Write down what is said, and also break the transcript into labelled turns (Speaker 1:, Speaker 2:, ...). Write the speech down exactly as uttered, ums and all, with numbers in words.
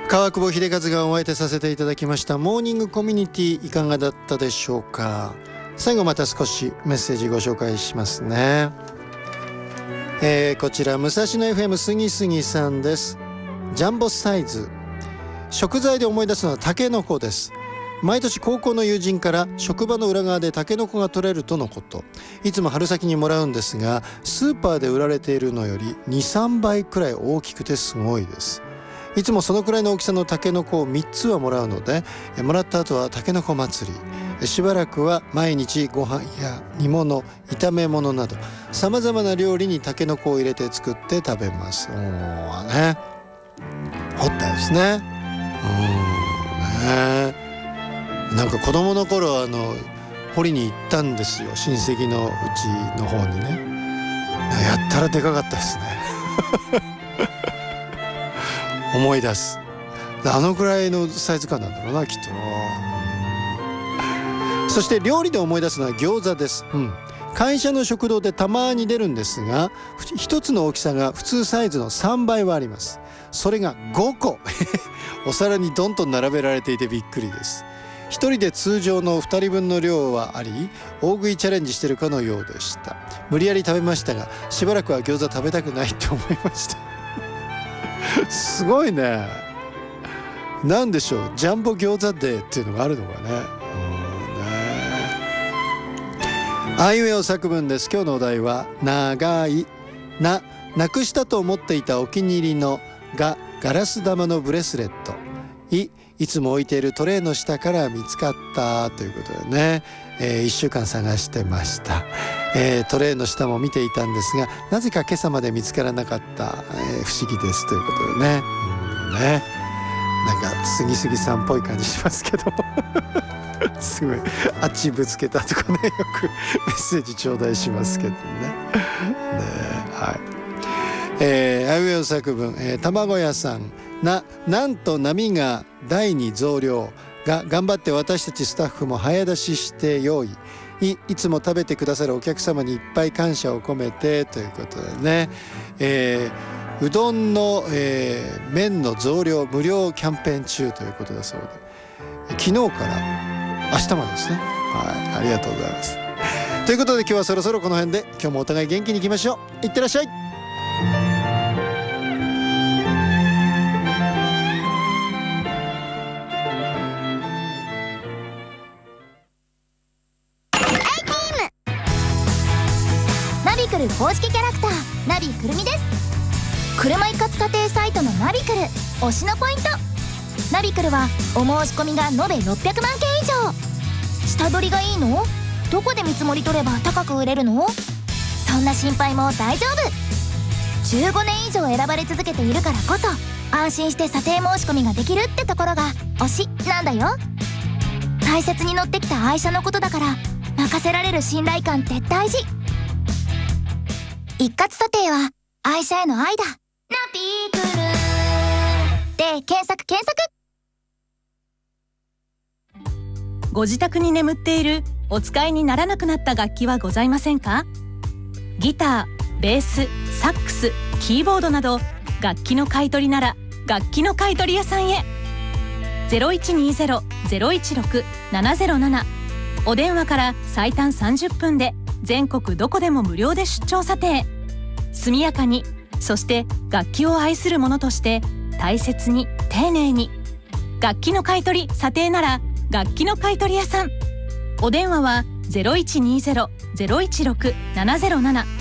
Speaker 1: 川久保秀和がお相手させていただきましたモーニングコミュニティ、いかがだったでしょうか。最後また少しメッセージご紹介しますね。えー、こちら武蔵野 エフエム 杉杉さんです。ジャンボサイズ、食材で思い出すのはタケノコです。毎年高校の友人から職場の裏側でタケノコが取れるとのこと。いつも春先にもらうんですが、スーパーで売られているのより にさんばいくらい大きくてすごいです。いつもそのくらいの大きさのタケノコをみっつはもらうので、もらった後はタケノコ祭り。しばらくは毎日ご飯や煮物、炒め物などさまざまな料理にタケノコを入れて作って食べます。おーね、掘ったですね。うんね、なんか子供の頃あの掘りに行ったんですよ、親戚のうちの方にね。やったらでかかったですね思い出す。あのくらいのサイズ感なんだろうな、きっとな。そして料理で思い出すのは餃子です、うん、会社の食堂でたまに出るんですが、一つの大きさが普通サイズのさんばいはあります。それがごこお皿にどんと並べられていてびっくりです。一人で通常のふたりぶんの量はあり、大食いチャレンジしてるかのようでした。無理やり食べましたが、しばらくは餃子食べたくないって思いましたすごいね。なんでしょう、ジャンボ餃子デーっていうのがあるのかね。あいうえお作文です。今日のお題は長い。な、なくしたと思っていたお気に入りの。が、ガラス玉のブレスレット。い、いつも置いているトレイの下から見つかったということでね、えー、いっしゅうかん探してました、えー、トレイの下も見ていたんですが、なぜか今朝まで見つからなかった、えー、不思議ですということでね。うんね、なんか杉杉さんっぽい感じしますけどすごいあっちぶつけたとかね、よくメッセージ頂戴しますけどね。ね、はい。えー、あいうえお作文、えー、卵屋さん。な、なんと波が大に増量が頑張って私たちスタッフも早出しして用意。い、いつも食べてくださるお客様にいっぱい感謝を込めてということでね、えー、うどんの、えー、麺の増量無料キャンペーン中ということだそうで、昨日から明日までですね。はい、ありがとうございます。ということで今日はそろそろこの辺で、今日もお互い元気にいきましょう。いってらっしゃい。
Speaker 2: ナビクル公式キャラクターナビくるみです。車一括査定サイトのナビクル推しのポイント。ナビクルはお申し込みが延べろっぴゃくまんけん以上。下取りがいいの？どこで見積もり取れば高く売れるの？そんな心配も大丈夫。じゅうごねん以上選ばれ続けているからこそ、安心して査定申し込みができるってところが推しなんだよ。大切に乗ってきた愛車のことだから、任せられる信頼感って大事。一括査定は愛車への愛だ。ナビクルで検索検索。
Speaker 3: ご自宅に眠っているお使いにならなくなった楽器はございませんか？ギター、ベース、サックス、キーボードなど楽器の買い取りなら楽器の買取屋さんへ。 ゼロいちにゼロ ゼロいちろく ななゼロなな お電話から最短さんじゅっぷんで全国どこでも無料で出張査定。速やかに、そして楽器を愛する者として大切に丁寧に。楽器の買い取り査定なら楽器の買取屋さん。お電話は ゼロいちにゼロ ゼロいちろく ななゼロなな